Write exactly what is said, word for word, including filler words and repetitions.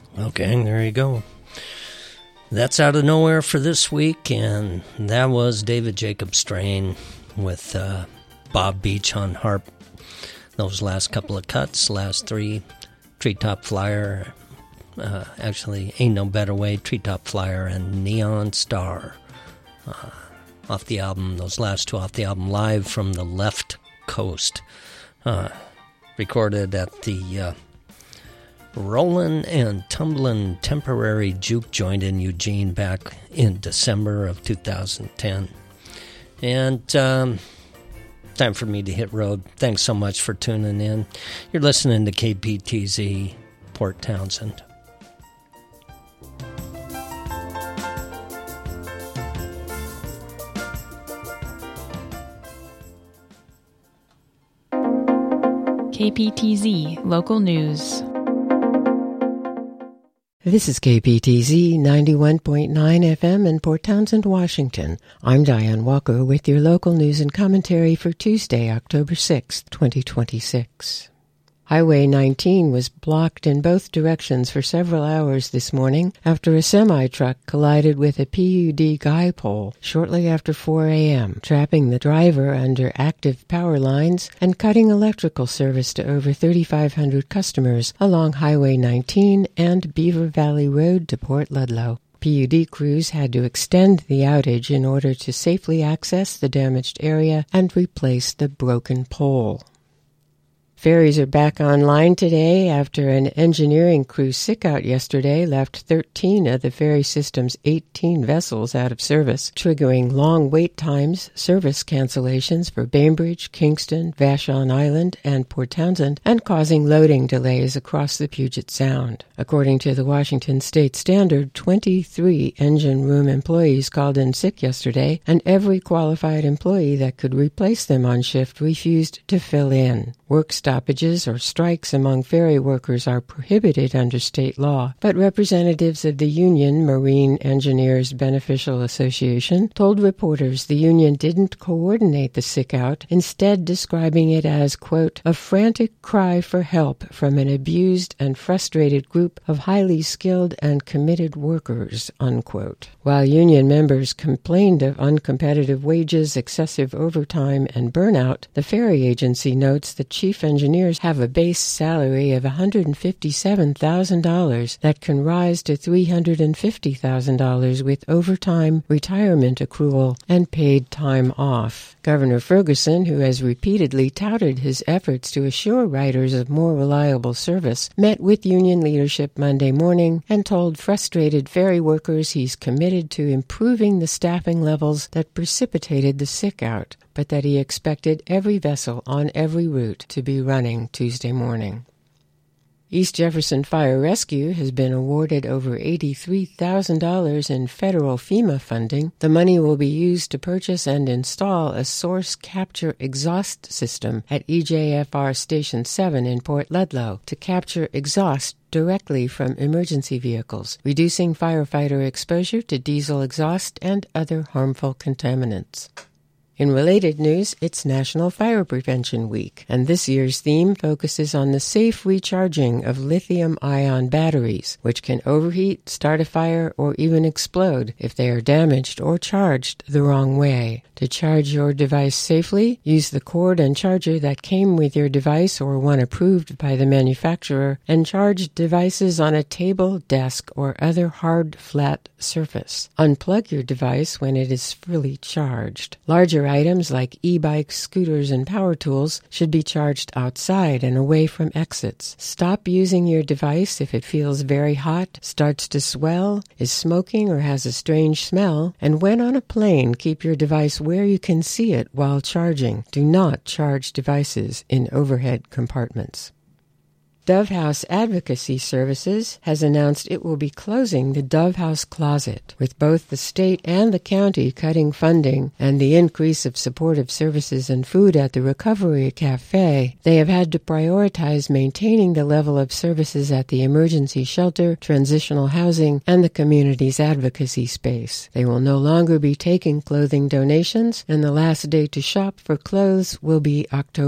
Okay, there you go. That's Out of Nowhere for this week, and that was David Jacob Strain with uh, Bob Beach on harp. Those last couple of cuts, last three, Treetop Flyer, uh, actually, Ain't No Better Way, Treetop Flyer, and Neon Star. Uh, off the album, those last two off the album, Live from the Left Coast. Uh, recorded at the uh, Rollin' and Tumblin' Temporary Juke Joint in Eugene back in December of two thousand ten. And um, time for me to hit road. Thanks so much for tuning in. You're listening to K P T Z, Port Townsend. K P T Z Local News. This is K P T Z ninety-one point nine F M in Port Townsend, Washington. I'm Diane Walker with your local news and commentary for Tuesday, October sixth, twenty twenty-six. Highway nineteen was blocked in both directions for several hours this morning after a semi-truck collided with a P U D guy pole shortly after four a.m., trapping the driver under active power lines and cutting electrical service to over thirty-five hundred customers along Highway nineteen and Beaver Valley Road to Port Ludlow. P U D crews had to extend the outage in order to safely access the damaged area and replace the broken pole. Ferries are back online today after an engineering crew sick-out yesterday left thirteen of the ferry system's eighteen vessels out of service, triggering long wait times, service cancellations for Bainbridge, Kingston, Vashon Island, and Port Townsend, and causing loading delays across the Puget Sound. According to the Washington State Standard, twenty-three engine room employees called in sick yesterday, and every qualified employee that could replace them on shift refused to fill in. Work stoppages or strikes among ferry workers are prohibited under state law, but representatives of the union Marine Engineers Beneficial Association told reporters the union didn't coordinate the sick-out, instead describing it as, quote, a frantic cry for help from an abused and frustrated group of highly skilled and committed workers, unquote. While union members complained of uncompetitive wages, excessive overtime, and burnout, the ferry agency notes that chief engineers have a base salary of one hundred fifty-seven thousand dollars that can rise to three hundred fifty thousand dollars with overtime, retirement accrual, and paid time off. Governor Ferguson, who has repeatedly touted his efforts to assure riders of more reliable service, met with union leadership Monday morning and told frustrated ferry workers he's committed to improving the staffing levels that precipitated the sick-out, but that he expected every vessel on every route to be running Tuesday morning. East Jefferson Fire Rescue has been awarded over eighty-three thousand dollars in federal FEMA funding. The money will be used to purchase and install a source capture exhaust system at E J F R Station seven in Port Ludlow to capture exhaust directly from emergency vehicles, reducing firefighter exposure to diesel exhaust and other harmful contaminants. In related news, it's National Fire Prevention Week, and this year's theme focuses on the safe recharging of lithium-ion batteries, which can overheat, start a fire, or even explode if they are damaged or charged the wrong way. To charge your device safely, use the cord and charger that came with your device or one approved by the manufacturer, and charge devices on a table, desk, or other hard, flat surface. Unplug your device when it is fully charged. Larger items like e-bikes, scooters, and power tools should be charged outside and away from exits. Stop using your device if it feels very hot, starts to swell, is smoking, or has a strange smell. And when on a plane, keep your device where you can see it while charging. Do not charge devices in overhead compartments. Dove House Advocacy Services has announced it will be closing the Dove House Closet. With both the state and the county cutting funding and the increase of supportive services and food at the Recovery Cafe, they have had to prioritize maintaining the level of services at the emergency shelter, transitional housing, and the community's advocacy space. They will no longer be taking clothing donations, and the last day to shop for clothes will be October